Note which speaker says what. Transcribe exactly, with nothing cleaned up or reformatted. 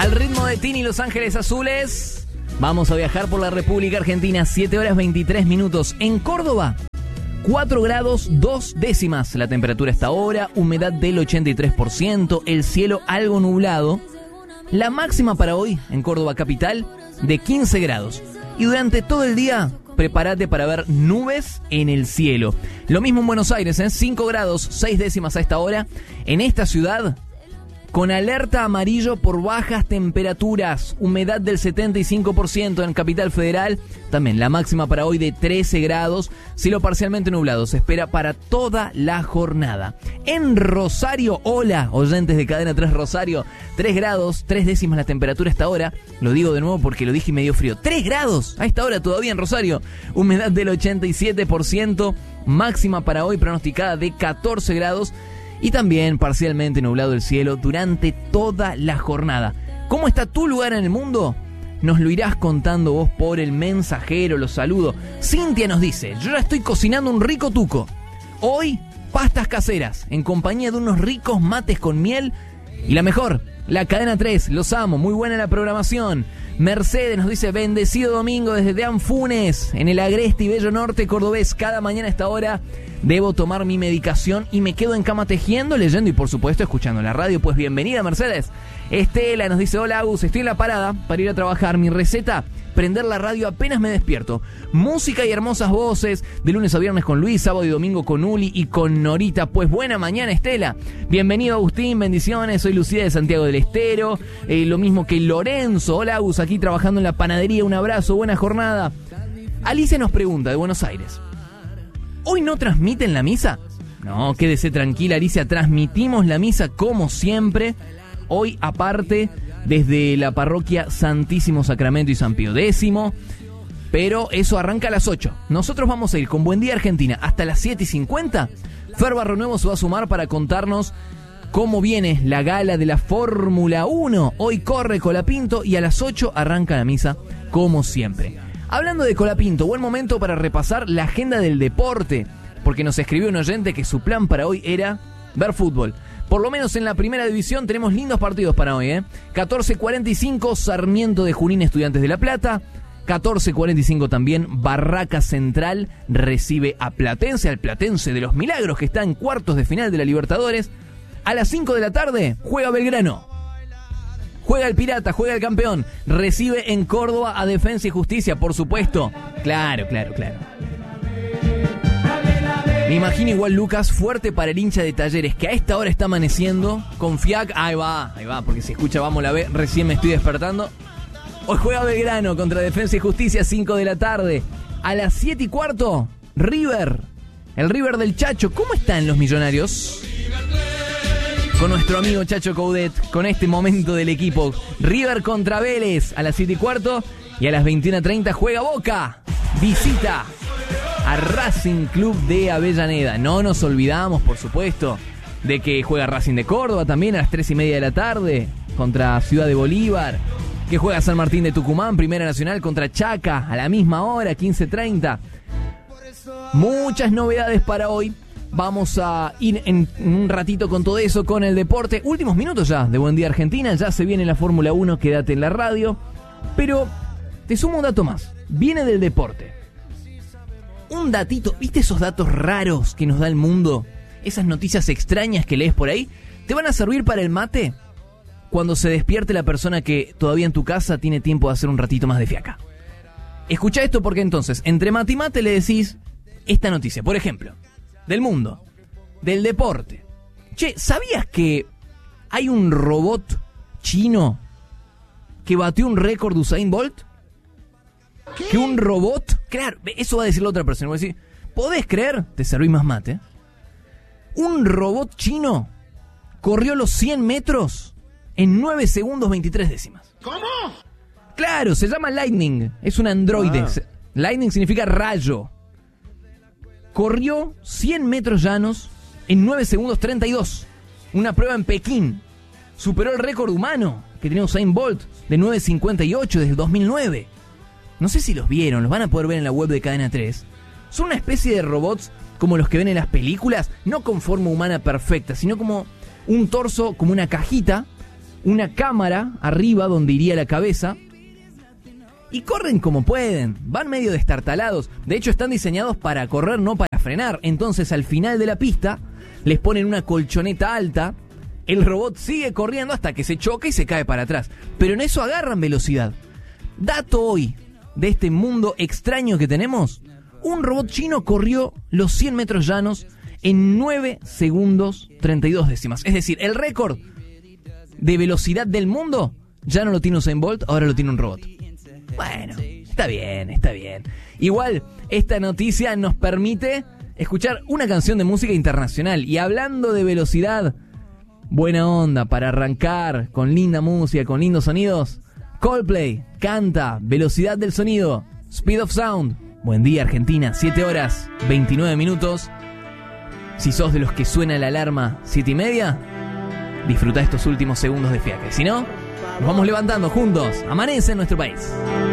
Speaker 1: Al ritmo de Tini Los Ángeles Azules, vamos a viajar por la República Argentina. siete horas veintitrés minutos. En Córdoba, cuatro grados dos décimas la temperatura esta hora, humedad del ochenta y tres por ciento, el cielo algo nublado. La máxima para hoy en Córdoba capital de quince grados. Y durante todo el día, prepárate para ver nubes en el cielo. Lo mismo en Buenos Aires, en ¿eh? cinco grados seis décimas a esta hora. En esta ciudad, con alerta amarillo por bajas temperaturas, humedad del setenta y cinco por ciento en Capital Federal. También la máxima para hoy de trece grados, cielo parcialmente nublado, se espera para toda la jornada. En Rosario, hola, oyentes de Cadena tres Rosario, tres grados, tres décimas la temperatura a esta hora. Lo digo de nuevo porque lo dije y me dio frío. tres grados a esta hora todavía en Rosario, humedad del ochenta y siete por ciento, máxima para hoy pronosticada de catorce grados. Y también parcialmente nublado el cielo durante toda la jornada. ¿Cómo está tu lugar en el mundo? Nos lo irás contando vos por el mensajero, los saludo. Cintia nos dice, yo ya estoy cocinando un rico tuco. Hoy, pastas caseras, en compañía de unos ricos mates con miel. Y la mejor, la Cadena tres, los amo, muy buena la programación. Mercedes nos dice, bendecido domingo desde Deán Funes, en el agreste y bello norte cordobés. Cada mañana a esta hora debo tomar mi medicación y me quedo en cama tejiendo, leyendo y por supuesto escuchando la radio. Pues bienvenida, Mercedes. Estela nos dice, hola Agus, estoy en la parada para ir a trabajar. Mi receta, prender la radio apenas me despierto. Música y hermosas voces, de lunes a viernes con Luis, sábado y domingo con Uli y con Norita. Pues buena mañana, Estela. Bienvenido, Agustín, bendiciones. Soy Lucía de Santiago del Estero. Eh, lo mismo que Lorenzo. Hola Agus, aquí trabajando en la panadería. Un abrazo, buena jornada. Alicia nos pregunta, de Buenos Aires, ¿hoy no transmiten la misa? No, quédese tranquila, Alicia, transmitimos la misa como siempre. Hoy aparte desde la parroquia Santísimo Sacramento y San Pío Décimo, pero eso arranca a las ocho. Nosotros vamos a ir con Buen Día Argentina hasta las siete y cincuenta. Fer Barronuevo se va a sumar para contarnos cómo viene la gala de la Fórmula uno. Hoy corre Colapinto y a las ocho arranca la misa como siempre. Hablando de Colapinto, buen momento para repasar la agenda del deporte, porque nos escribió un oyente que su plan para hoy era ver fútbol. Por lo menos en la primera división tenemos lindos partidos para hoy, ¿eh? catorce cuarenta y cinco, Sarmiento de Junín, Estudiantes de La Plata. catorce cuarenta y cinco también, Barraca Central recibe a Platense, al Platense de los Milagros, que está en cuartos de final de la Libertadores. A las cinco de la tarde, juega Belgrano. Juega el Pirata, juega el campeón. Recibe en Córdoba a Defensa y Justicia, por supuesto. Claro, claro, claro. Me imagino igual, Lucas, fuerte para el hincha de Talleres, que a esta hora está amaneciendo con Fiac. Ahí va, ahí va, porque si escucha Vamos la B, recién me estoy despertando. Hoy juega Belgrano contra Defensa y Justicia, cinco de la tarde. A las siete y cuarto, River. El River del Chacho. ¿Cómo están los millonarios? Con nuestro amigo Chacho Coudet, con este momento del equipo. River contra Vélez a las siete y cuarto. Y a las veintiuna treinta juega Boca. Visita a Racing Club de Avellaneda. No nos olvidamos, por supuesto, de que juega Racing de Córdoba también a las tres y media de la tarde contra Ciudad de Bolívar. Que juega San Martín de Tucumán, Primera Nacional contra Chaca a la misma hora, quince treinta. Muchas novedades para hoy. Vamos a ir en un ratito con todo eso, con el deporte. Últimos minutos ya de Buen Día Argentina. Ya se viene la Fórmula uno, quédate en la radio. Pero te sumo un dato más. Viene del deporte. Un datito, ¿viste esos datos raros que nos da el mundo? Esas noticias extrañas que lees por ahí. ¿Te van a servir para el mate? Cuando se despierte la persona que todavía en tu casa tiene tiempo de hacer un ratito más de fiaca. Escucha esto porque entonces, entre mate y mate le decís esta noticia. Por ejemplo, del mundo, del deporte. Che, ¿sabías que hay un robot chino que batió un récord de Usain Bolt? ¿Qué? Que un robot, claro, eso va a decir la otra persona. Va a decir, ¿podés creer? Te serví más mate. Un robot chino corrió los cien metros en nueve segundos veintitrés décimas.
Speaker 2: ¿Cómo?
Speaker 1: Claro, se llama Lightning, es un androide. Ah. Lightning significa rayo. Corrió cien metros llanos en nueve segundos treinta y dos. Una prueba en Pekín. Superó el récord humano que tenía Usain Bolt de nueve cincuenta y ocho desde el dos mil nueve. No sé si los vieron, los van a poder ver en la web de Cadena tres. Son una especie de robots como los que ven en las películas, no con forma humana perfecta, sino como un torso, como una cajita, una cámara arriba donde iría la cabeza. Y corren como pueden, van medio destartalados. De hecho están diseñados para correr, no para frenar. Entonces al final de la pista les ponen una colchoneta alta. El robot sigue corriendo hasta que se choca y se cae para atrás. Pero en eso agarran velocidad. Dato hoy de este mundo extraño que tenemos. Un robot chino corrió los cien metros llanos en nueve segundos treinta y dos décimas. Es decir, el récord de velocidad del mundo ya no lo tiene Usain Bolt, ahora lo tiene un robot. Bueno, está bien, está bien. Igual, esta noticia nos permite escuchar una canción de música internacional. Y hablando de velocidad, buena onda para arrancar con linda música, con lindos sonidos. Coldplay canta Velocidad del Sonido, Speed of Sound. Buen día, Argentina, siete horas, veintinueve minutos. Si sos de los que suena la alarma siete y media, disfruta estos últimos segundos de fiaca. Si no, nos vamos levantando juntos. Amanece en nuestro país.